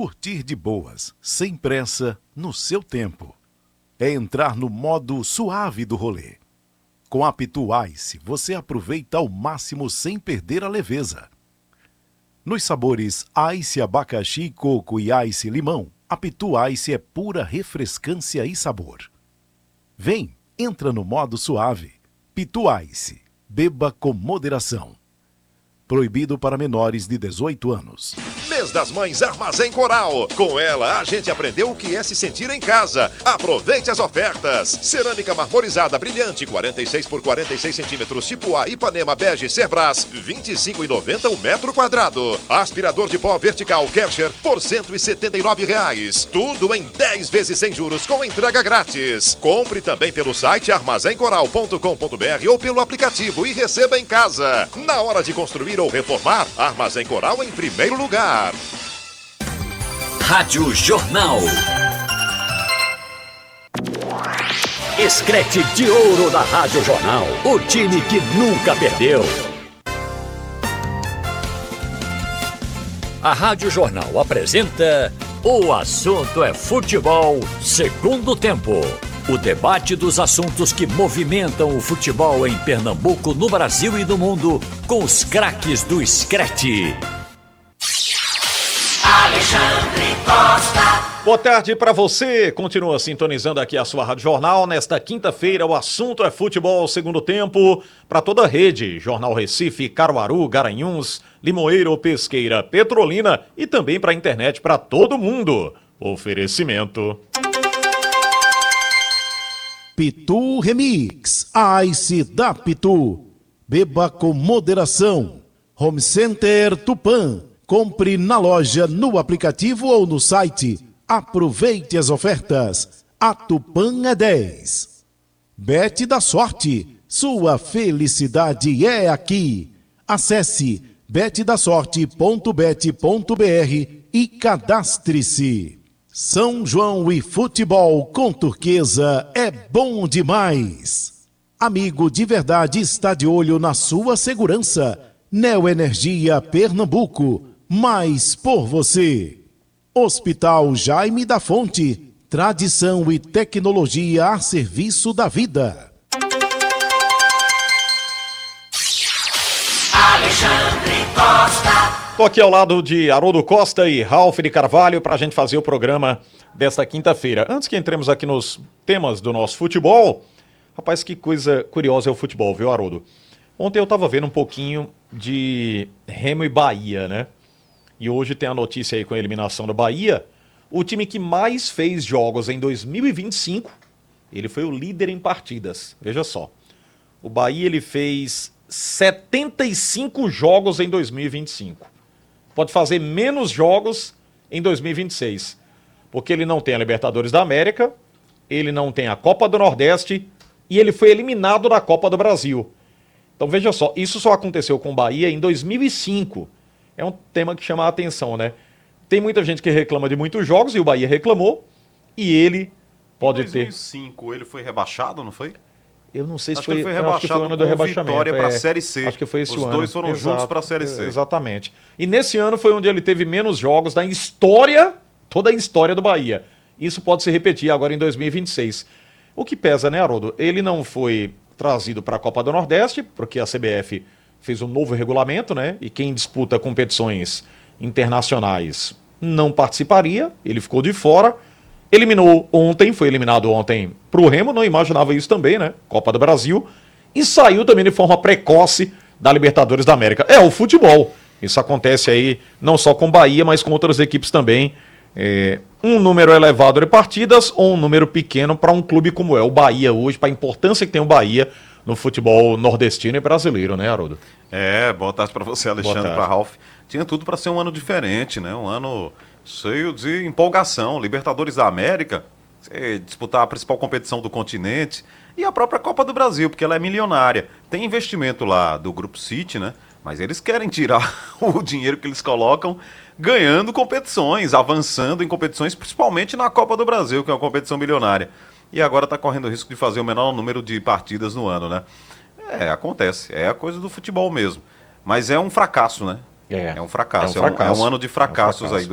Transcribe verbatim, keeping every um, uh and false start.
curtir de boas, sem pressa, no seu tempo. É entrar no modo suave do rolê. Com a Pitu Ice, você aproveita ao máximo sem perder a leveza. Nos sabores Ice abacaxi, coco e Ice limão, a Pitu Ice é pura refrescância e sabor. Vem, entra no modo suave. Pitu Ice, beba com moderação. Proibido para menores de dezoito anos. Mês das Mães Armazém Coral. Com ela, a gente aprendeu o que é se sentir em casa. Aproveite as ofertas. Cerâmica marmorizada brilhante, quarenta e seis por quarenta e seis centímetros, tipo A, Ipanema Bege Cerbras, vinte e cinco reais e noventa centavos um metro quadrado. Aspirador de pó vertical Kärcher por cento e setenta e nove reais. Tudo em dez vezes sem juros com entrega grátis. Compre também pelo site armazém coral ponto com ponto br ou pelo aplicativo e receba em casa. Na hora de construir ou reformar, Armazém Coral em primeiro lugar. Rádio Jornal. Escrete de ouro da Rádio Jornal. O time que nunca perdeu. A Rádio Jornal apresenta O Assunto é Futebol, segundo tempo. O debate dos assuntos que movimentam o futebol em Pernambuco, no Brasil e no mundo, com os craques do Screte. Alexandre Costa. Boa tarde para você. Continua sintonizando aqui a sua Rádio Jornal. Nesta quinta-feira, o assunto é futebol, segundo tempo, para toda a rede. Jornal Recife, Caruaru, Garanhuns, Limoeiro, Pesqueira, Petrolina e também para a internet para todo mundo. Oferecimento. Pitu Remix, Ice da Pitu. Beba com moderação. Home Center Tupã. Compre na loja, no aplicativo ou no site. Aproveite as ofertas. A Tupã é dez. Bet da Sorte. Sua felicidade é aqui. Acesse bet da sorte ponto bet ponto br e cadastre-se. São João e futebol com Turquesa é bom demais. Amigo de verdade está de olho na sua segurança. Neoenergia Pernambuco, mais por você. Hospital Jaime da Fonte, tradição e tecnologia a serviço da vida. Alexandre Costa. Estou aqui ao lado de Haroldo Costa e Ralf de Carvalho para a gente fazer o programa desta quinta-feira. Antes que entremos aqui nos temas do nosso futebol, rapaz, que coisa curiosa é o futebol, viu, Haroldo? Ontem eu estava vendo um pouquinho de Remo e Bahia, né? E hoje tem a notícia aí com a eliminação do Bahia. O time que mais fez jogos em dois mil e vinte e cinco, ele foi o líder em partidas. Veja só. O Bahia, ele fez setenta e cinco jogos em dois mil e vinte e cinco. Pode fazer menos jogos em dois mil e vinte e seis. Porque ele não tem a Libertadores da América, ele não tem a Copa do Nordeste e ele foi eliminado da Copa do Brasil. Então veja só, isso só aconteceu com o Bahia em dois mil e cinco. É um tema que chama a atenção, né? Tem muita gente que reclama de muitos jogos e o Bahia reclamou e ele pode ter... Em dois mil e cinco ele foi rebaixado, não foi? Eu não sei se acho foi, que ele foi eu acho que foi o ano do rebaixamento. Vitória para a é, Série C. Acho que foi esse Os ano. dois foram Exato, juntos para a Série C. Exatamente. E nesse ano foi onde ele teve menos jogos da história, toda a história do Bahia. Isso pode se repetir agora em dois mil e vinte e seis. O que pesa, né, Haroldo? Ele não foi trazido para a Copa do Nordeste, porque a C B F fez um novo regulamento, né? E quem disputa competições internacionais não participaria, ele ficou de fora. Eliminou ontem, foi eliminado ontem para o Remo, não imaginava isso também, né? Copa do Brasil. E saiu também de forma precoce da Libertadores da América. É o futebol. Isso acontece aí não só com Bahia, mas com outras equipes também. É, um número elevado de partidas ou um número pequeno para um clube como é o Bahia hoje, para a importância que tem o Bahia no futebol nordestino e brasileiro, né, Haroldo? É, boa tarde para você, Alexandre, para Ralf. Tinha tudo para ser um ano diferente, né? Um ano cheio de empolgação. Libertadores da América, disputar a principal competição do continente e a própria Copa do Brasil, porque ela é milionária. Tem investimento lá do Grupo City, né? Mas eles querem tirar o dinheiro que eles colocam ganhando competições, avançando em competições, principalmente na Copa do Brasil, que é uma competição milionária. E agora está correndo o risco de fazer o menor número de partidas no ano, né? É, acontece. É a coisa do futebol mesmo. Mas é um fracasso, né? É, é um fracasso. É um, fracasso. É um, é um ano de fracassos é um fracasso. aí do